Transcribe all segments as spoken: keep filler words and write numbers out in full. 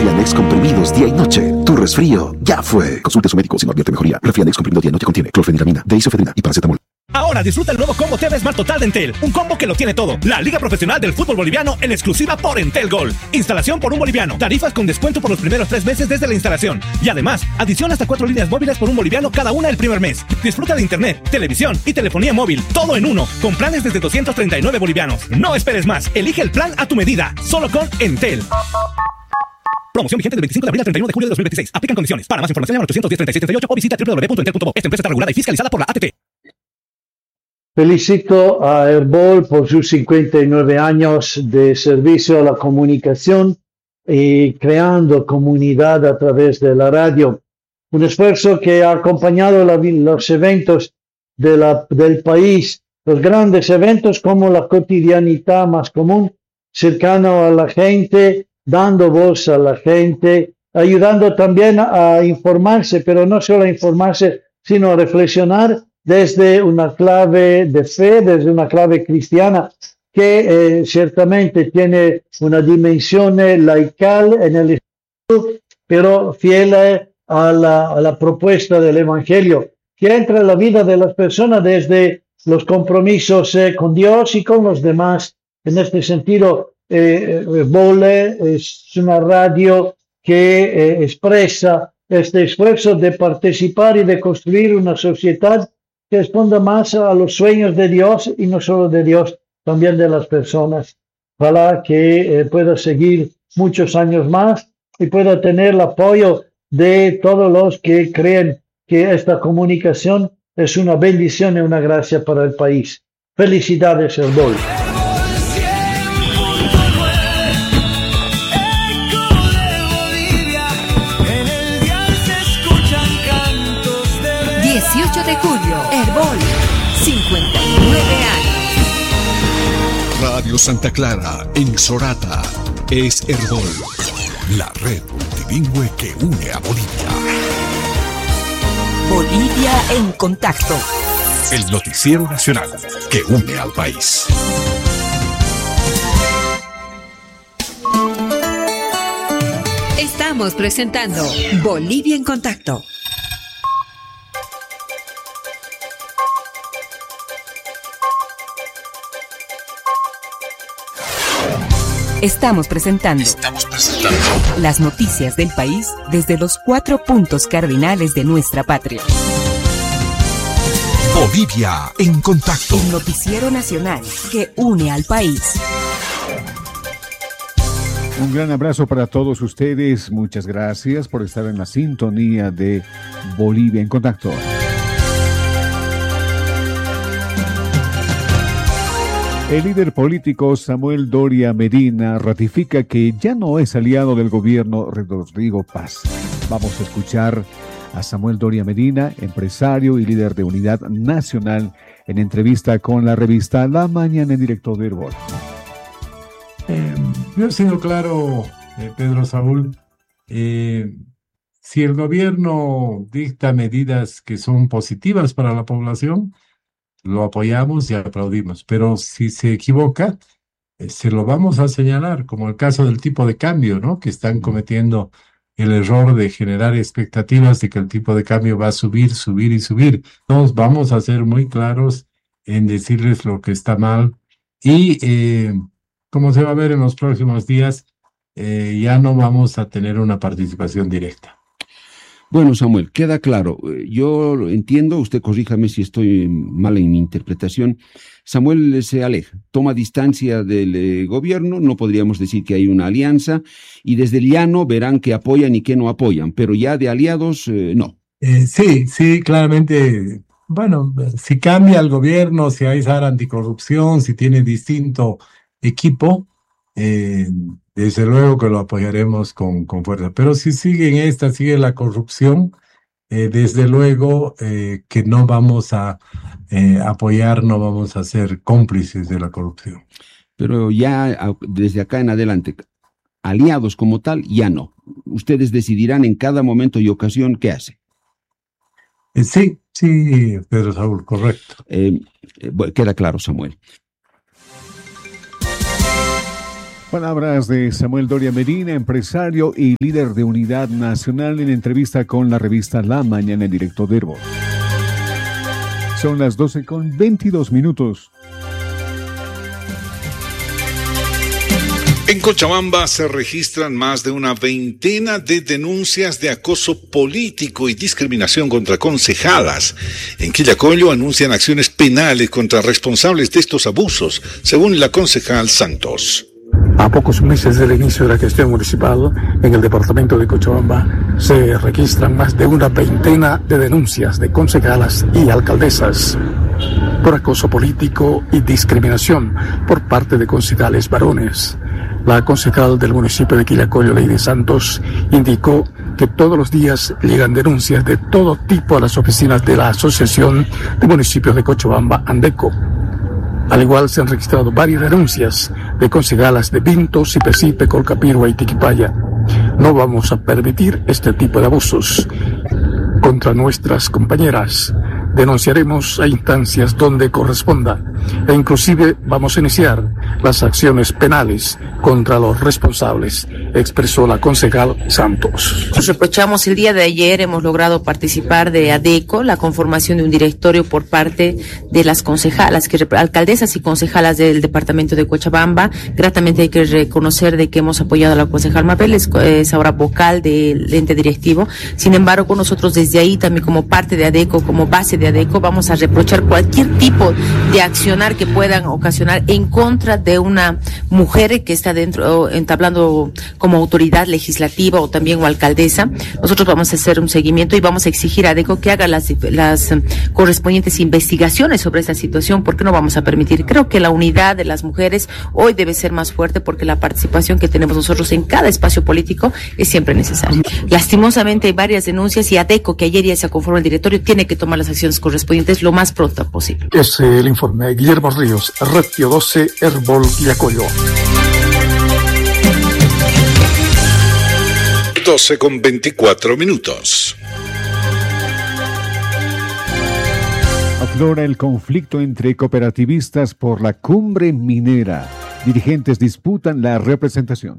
Refianex comprimidos día y noche. Tu resfrío ya fue. Consulte a su médico si no advierte mejoría. Refianex comprimido día y noche contiene clorfeniramina, deisofedrina y paracetamol. Ahora disfruta el nuevo combo T V Smart Total de Entel. Un combo que lo tiene todo. La Liga Profesional del Fútbol Boliviano en exclusiva por Entel Gold. Instalación por un boliviano. Tarifas con descuento por los primeros tres meses desde la instalación. Y además, adición hasta cuatro líneas móviles por un boliviano cada una el primer mes. Disfruta de internet, televisión y telefonía móvil. Todo en uno. Con planes desde doscientos treinta y nueve bolivianos. No esperes más. Elige el plan a tu medida. Solo con Entel. Promoción vigente del veinticinco de abril al treinta y uno de julio de dos mil veintiséis. Aplican condiciones. Para más información llama al ochocientos diez, treinta y seis treinta y ocho o visita doble u doble u doble u punto entel punto co. Esta empresa está regulada y fiscalizada por la A T T. Felicito a Herbol por sus cincuenta y nueve años de servicio a la comunicación y creando comunidad a través de la radio. Un esfuerzo que ha acompañado la, los eventos de la, del país, los grandes eventos como la cotidianidad más común, cercano a la gente, dando voz a la gente, ayudando también a informarse, pero no solo a informarse, sino a reflexionar desde una clave de fe, desde una clave cristiana, que eh, ciertamente tiene una dimensión laical en el espíritu, pero fiel a la, a la propuesta del Evangelio, que entra en la vida de las personas desde los compromisos eh, con Dios y con los demás. En este sentido, eh, eh, Vole es una radio que eh, expresa este esfuerzo de participar y de construir una sociedad que responda más a los sueños de Dios y no solo de Dios, también de las personas. Ojalá que eh, pueda seguir muchos años más y pueda tener el apoyo de todos los que creen que esta comunicación es una bendición y una gracia para el país. Felicidades, Herbol. dieciocho de julio, Herbol, cincuenta y nueve años. Radio Santa Clara, en Sorata, es Herbol, la red multilingüe que une a Bolivia. Bolivia en contacto. El noticiero nacional que une al país. Estamos presentando Bolivia en contacto. Estamos presentando, Estamos presentando las noticias del país desde los cuatro puntos cardinales de nuestra patria. Bolivia en contacto. El noticiero nacional que une al país. Un gran abrazo para todos ustedes. Muchas gracias por estar en la sintonía de Bolivia en contacto. El líder político Samuel Doria Medina ratifica que ya no es aliado del gobierno de Rodrigo Paz. Vamos a escuchar a Samuel Doria Medina, empresario y líder de Unidad Nacional, en entrevista con la revista La Mañana en directo de Herbol. Eh, yo he sido claro, eh, Pedro Saúl, eh, si el gobierno dicta medidas que son positivas para la población, lo apoyamos y aplaudimos, pero si se equivoca, eh, se lo vamos a señalar, como el caso del tipo de cambio, ¿no? Que están cometiendo el error de generar expectativas de que el tipo de cambio va a subir, subir y subir. Entonces vamos a ser muy claros en decirles lo que está mal y, eh, como se va a ver en los próximos días, eh, ya no vamos a tener una participación directa. Bueno, Samuel, queda claro. Yo entiendo, usted corríjame si estoy mal en mi interpretación. Samuel se aleja, toma distancia del eh, gobierno, no podríamos decir que hay una alianza, y desde el llano verán que apoyan y que no apoyan, pero ya de aliados, eh, no. Eh, sí, sí, claramente. Bueno, si cambia el gobierno, si hay SAR anticorrupción, si tiene distinto equipo, eh, desde luego que lo apoyaremos con, con fuerza. Pero si sigue en esta, sigue la corrupción, eh, desde luego eh, que no vamos a eh, apoyar, no vamos a ser cómplices de la corrupción. Pero ya desde acá en adelante, aliados como tal, ya no. Ustedes decidirán en cada momento y ocasión qué hace. Eh, sí, sí, Pedro Saúl, correcto. Eh, eh, bueno, queda claro, Samuel. Palabras de Samuel Doria Medina, empresario y líder de Unidad Nacional, en entrevista con la revista La Mañana en directo de Herbol. Son las doce con veintidós minutos. En Cochabamba se registran más de una veintena de denuncias de acoso político y discriminación contra concejalas. En Quillacollo anuncian acciones penales contra responsables de estos abusos, según la concejal Santos. A pocos meses del inicio de la gestión municipal, en el departamento de Cochabamba se registran más de una veintena de denuncias de concejalas y alcaldesas por acoso político y discriminación por parte de concejales varones. La concejal del municipio de Quillacollo, Lady Santos, indicó que todos los días llegan denuncias de todo tipo a las oficinas de la Asociación de Municipios de Cochabamba, ANDECO. Al igual se han registrado varias denuncias de concejalas de Vinto, Sipesipe, Colcapirua y Tiquipaya. No vamos a permitir este tipo de abusos contra nuestras compañeras. Denunciaremos a instancias donde corresponda e inclusive vamos a iniciar las acciones penales contra los responsables, expresó la concejal Santos. Nos reprochamos el día de ayer, hemos logrado participar de ADECO, la conformación de un directorio por parte de las concejalas, que alcaldesas y concejalas del departamento de Cochabamba. Gratamente hay que reconocer de que hemos apoyado a la concejal Mabel, es, es ahora vocal del ente directivo. Sin embargo, nosotros desde ahí también como parte de ADECO, como base de ADECO, vamos a reprochar cualquier tipo de accionar que puedan ocasionar en contra de una mujer que está dentro, entablando como autoridad legislativa o también o alcaldesa. Nosotros vamos a hacer un seguimiento y vamos a exigir a ADECO que haga las, las correspondientes investigaciones sobre esta situación, porque no vamos a permitir. Creo que la unidad de las mujeres hoy debe ser más fuerte, porque la participación que tenemos nosotros en cada espacio político es siempre necesaria. Lastimosamente hay varias denuncias y ADECO, que ayer ya se conformó el directorio, tiene que tomar las acciones correspondientes lo más pronto posible. Es el informe de Guillermo Ríos, Radio doce, Herbol, Quillacollo. doce con veinticuatro minutos. Aflora el conflicto entre cooperativistas por la cumbre minera. Dirigentes disputan la representación.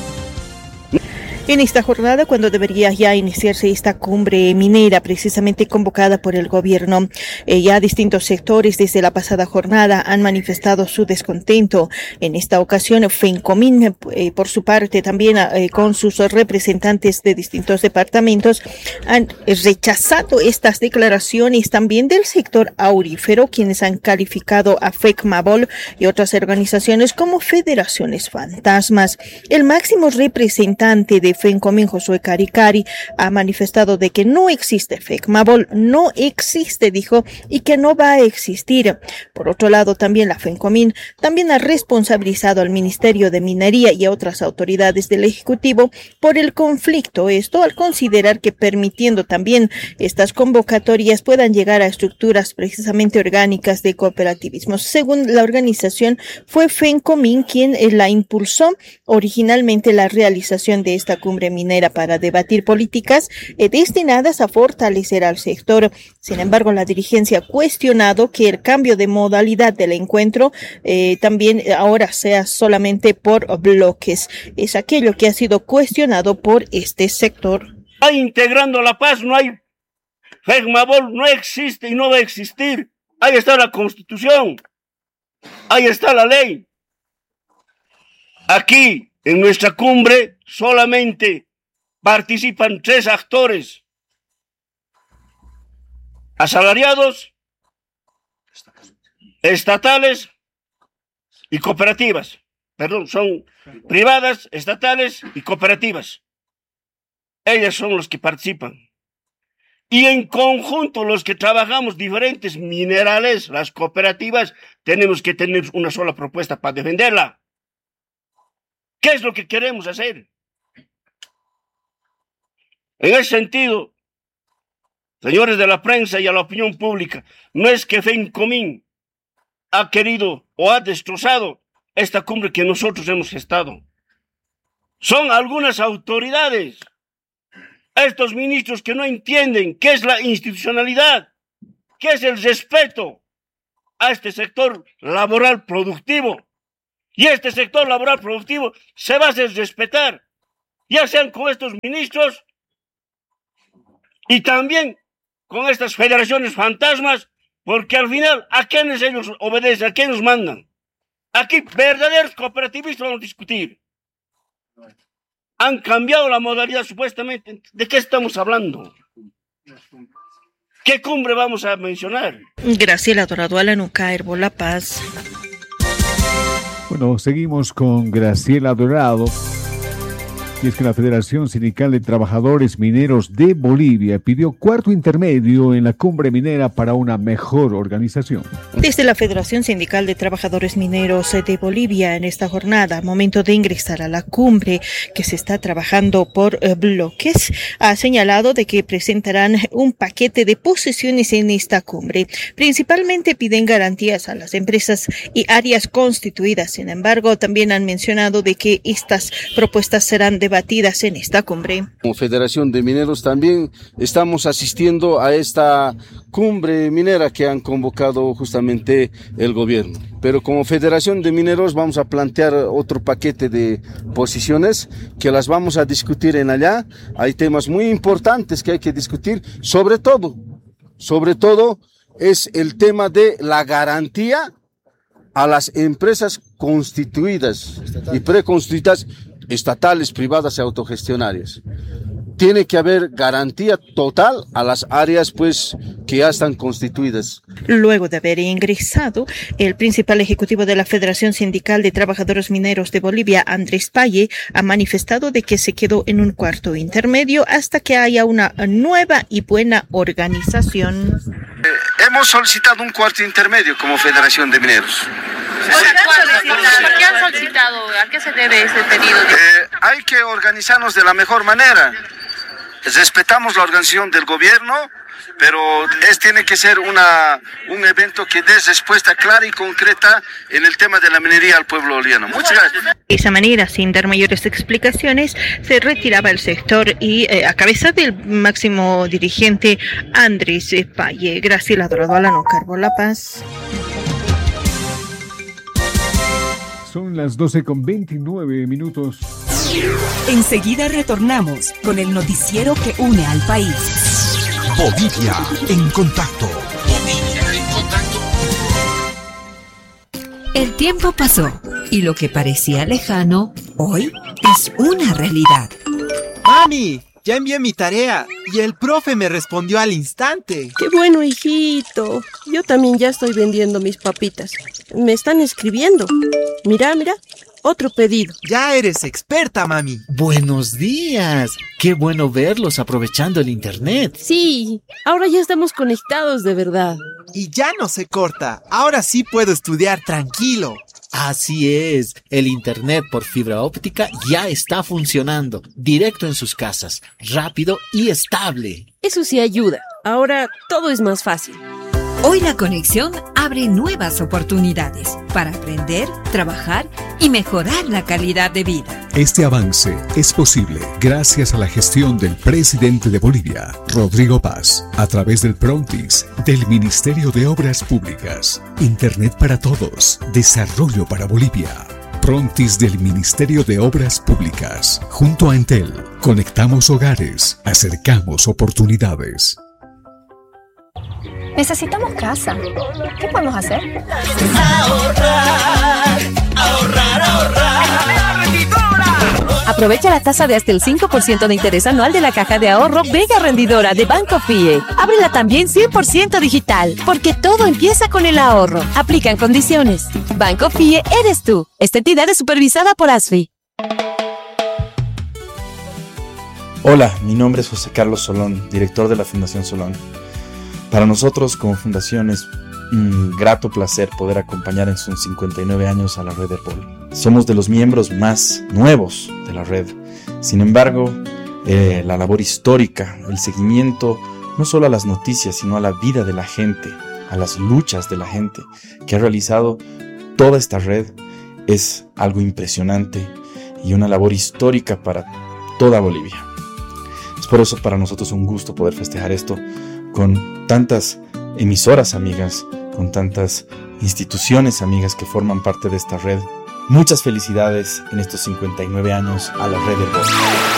En esta jornada, cuando debería ya iniciarse esta cumbre minera, precisamente convocada por el gobierno, eh, ya distintos sectores desde la pasada jornada han manifestado su descontento. En esta ocasión, FENCOMIN, eh, por su parte, también eh, con sus representantes de distintos departamentos, han rechazado estas declaraciones también del sector aurífero, quienes han calificado a FECMABOL y otras organizaciones como federaciones fantasmas. El máximo representante de FENCOMIN, Josué Caricari, ha manifestado de que no existe FECMABOL, no existe, dijo, y que no va a existir. Por otro lado, también la FENCOMIN también ha responsabilizado al Ministerio de Minería y a otras autoridades del Ejecutivo por el conflicto, esto al considerar que permitiendo también estas convocatorias puedan llegar a estructuras precisamente orgánicas de cooperativismo. Según la organización, fue FENCOMIN quien la impulsó originalmente la realización de esta cumbre minera para debatir políticas eh, destinadas a fortalecer al sector. Sin embargo, la dirigencia ha cuestionado que el cambio de modalidad del encuentro eh, también ahora sea solamente por bloques. Es aquello que ha sido cuestionado por este sector. Hay integrando la paz, no hay FECMABOL, no existe y no va a existir. Ahí está la Constitución, ahí está la ley. Aquí, en nuestra cumbre, solamente participan tres actores: asalariados, estatales y cooperativas. Perdón, son privadas, estatales y cooperativas. Ellas son los que participan. Y en conjunto, los que trabajamos diferentes minerales, las cooperativas, tenemos que tener una sola propuesta para defenderla. ¿Qué es lo que queremos hacer? En ese sentido, señores de la prensa y a la opinión pública, no es que FENCOMIN ha querido o ha destrozado esta cumbre que nosotros hemos gestado. Son algunas autoridades, estos ministros que no entienden qué es la institucionalidad, qué es el respeto a este sector laboral productivo. Y este sector laboral productivo se va a hacer respetar, ya sean con estos ministros y también con estas federaciones fantasmas, porque al final, ¿a quiénes ellos obedecen? ¿A quiénes mandan? Aquí verdaderos cooperativistas vamos a discutir. Han cambiado la modalidad supuestamente. ¿De qué estamos hablando? ¿Qué cumbre vamos a mencionar? Graciela Dorado, Alanuca, Herbo La Paz. Bueno, seguimos con Graciela Dorado. Y es que la Federación Sindical de Trabajadores Mineros de Bolivia pidió cuarto intermedio en la cumbre minera para una mejor organización. Desde la Federación Sindical de Trabajadores Mineros de Bolivia, en esta jornada, momento de ingresar a la cumbre que se está trabajando por eh, bloques, ha señalado de que presentarán un paquete de posiciones en esta cumbre. Principalmente piden garantías a las empresas y áreas constituidas. Sin embargo, también han mencionado de que estas propuestas serán debatidas en esta cumbre. Como Federación de Mineros también estamos asistiendo a esta cumbre minera que han convocado justamente el gobierno. Pero como Federación de Mineros vamos a plantear otro paquete de posiciones que las vamos a discutir en allá. Hay temas muy importantes que hay que discutir, sobre todo, sobre todo es el tema de la garantía a las empresas constituidas y preconstituidas, estatales, privadas y autogestionarias. Tiene que haber garantía total a las áreas pues que ya están constituidas. Luego de haber ingresado, el principal ejecutivo de la Federación Sindical de Trabajadores Mineros de Bolivia, Andrés Paye, ha manifestado de que se quedó en un cuarto intermedio hasta que haya una nueva y buena organización. Eh, hemos solicitado un cuarto intermedio como Federación de Mineros. ¿Por qué han solicitado? ¿A qué se debe ese pedido? Eh, hay que organizarnos de la mejor manera. Respetamos la organización del gobierno, pero es tiene que ser una un evento que dé respuesta clara y concreta en el tema de la minería al pueblo boliviano. Muchas gracias. De esa manera, sin dar mayores explicaciones, se retiraba el sector y eh, a cabeza del máximo dirigente Andrés Paye. Graciela Dorado, Alano Carbo, La Paz. Son las doce con veintinueve minutos. Enseguida retornamos con el noticiero que une al país. Bolivia en contacto. Bolivia en contacto. El tiempo pasó y lo que parecía lejano, hoy es una realidad. ¡Mami! Ya envié mi tarea y el profe me respondió al instante. ¡Qué bueno, hijito! Yo también ya estoy vendiendo mis papitas. Me están escribiendo. Mira, mira, otro pedido. Ya eres experta, mami. Buenos días. Qué bueno verlos aprovechando el internet. Sí, ahora ya estamos conectados de verdad. Y ya no se corta. Ahora sí puedo estudiar tranquilo. Así es, el internet por fibra óptica ya está funcionando, directo en sus casas, rápido y estable. Eso sí ayuda, ahora todo es más fácil. Hoy la conexión abre nuevas oportunidades para aprender, trabajar y mejorar la calidad de vida. Este avance es posible gracias a la gestión del presidente de Bolivia, Rodrigo Paz, a través del Prontis, del Ministerio de Obras Públicas. Internet para todos, desarrollo para Bolivia. Prontis del Ministerio de Obras Públicas. Junto a Entel, conectamos hogares, acercamos oportunidades. Necesitamos casa. ¿Qué podemos hacer? Ahorrar, ahorrar, ahorrar. Aprovecha la tasa de hasta el cinco por ciento de interés anual de la caja de ahorro Vega Rendidora de Banco Fie. Ábrela también cien por ciento digital, porque todo empieza con el ahorro. Aplican condiciones. Banco Fie eres tú. Esta entidad es supervisada por ASFI. Hola, mi nombre es José Carlos Solón, director de la Fundación Solón. Para nosotros como fundación es un grato placer poder acompañar en sus cincuenta y nueve años a la red Herbol. Somos de los miembros más nuevos de la red. Sin embargo, eh, la labor histórica, el seguimiento no solo a las noticias, sino a la vida de la gente, a las luchas de la gente que ha realizado toda esta red es algo impresionante y una labor histórica para toda Bolivia. Es por eso para nosotros un gusto poder festejar esto con tantas emisoras amigas, con tantas instituciones amigas que forman parte de esta red Muchas felicidades en estos cincuenta y nueve años a la red del bosque.